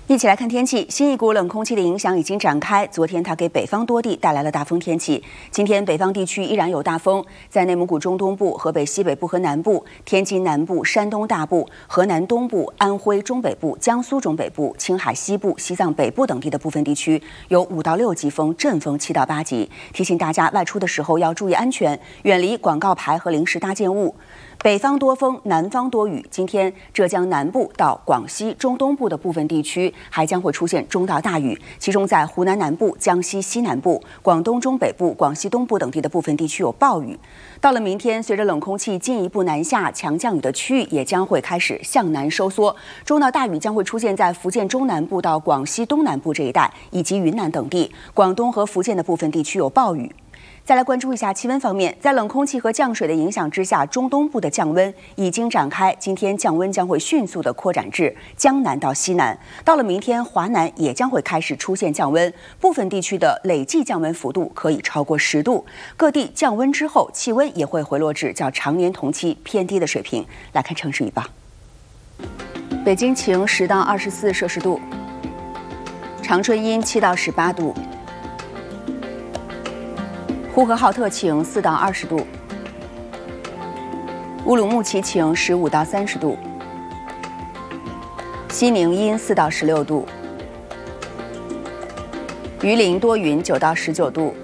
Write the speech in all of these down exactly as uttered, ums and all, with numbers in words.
一起来看天气，新一股冷空气的影响已经展开。昨天它给北方多地带来了大风天气，今天北方地区依然有大风，在内蒙古中东部、河北西北部和南部、天津南部、山东大部、河南东部、安徽中北部、江苏中北部、青海西部、西藏北部等地的部分地区有五到六级风，阵风七到八级。提醒大家外出的时候要注意安全，远离广告牌和临时搭建物。北方多风，南方多雨。今天浙江南部到广西中东部的部分地区还将会出现中到大雨，其中在湖南南部、江西西南部、广东中北部、广西东部等地的部分地区有暴雨。到了明天，随着冷空气进一步南下，强降雨的区域也将会开始向南收缩，中到大雨将会出现在福建中南部到广西东南部这一带，以及云南等地。广东和福建的部分地区有暴雨。再来关注一下气温方面，在冷空气和降水的影响之下，中东部的降温已经展开。今天降温将会迅速的扩展至江南到西南，到了明天，华南也将会开始出现降温，部分地区的累计降温幅度可以超过十度。各地降温之后，气温也会回落至较常年同期偏低的水平。来看城市预报，北京晴十到二十四摄氏度，长春阴七到十八度。呼和浩特晴四到二十度，乌鲁木齐晴十五到三十度，西宁阴四到十六度，榆林多云九到十九度，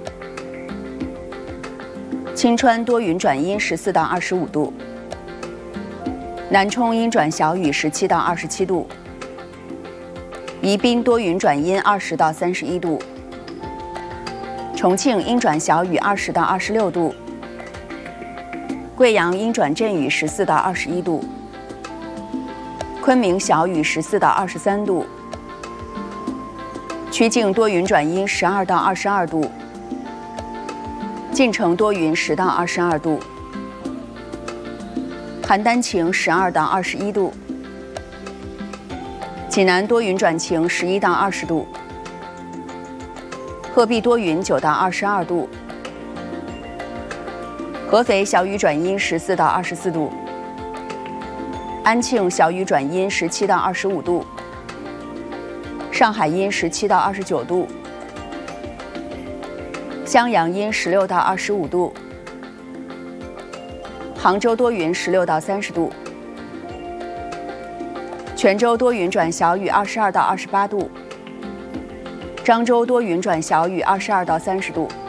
青川多云转阴十四到二十五度，南充阴转小雨十七到二十七度，宜宾多云转阴二十到三十一度。重庆阴转小雨二十到二十六度，贵阳阴转阵雨十四到二十一度，昆明小雨十四到二十三度，曲靖多云转阴十二到二十二度，晋城多云十到二十二度，邯郸晴十二到二十一度，济南多云转晴十一到二十度。鹤壁多云九到二十二度，合肥小雨转阴十四到二十四度，安庆小雨转阴十七到二十五度，上海阴十七到二十九度，襄阳阴十六到二十五度，杭州多云十六到三十度，泉州多云转小雨二十二到二十八度。漳州多云转小雨，二十二到三十度。